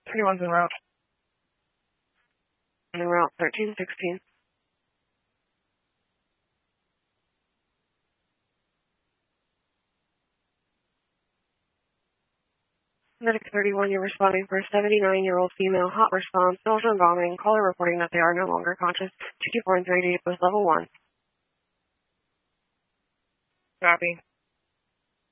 21's en route. En route 1316. Medic 31, you're responding for a 79-year-old female, hot response, nausea and vomiting, caller reporting that they are no longer conscious. 224 and 388 was level 1. Copy.